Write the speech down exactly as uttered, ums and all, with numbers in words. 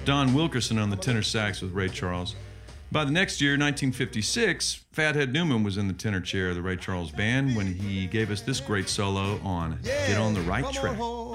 Don Wilkerson on the tenor sax with Ray Charles. By the next year, nineteen fifty-six, Fathead Newman was in the tenor chair of the Ray Charles Band when he gave us this great solo on Get on the Right Track.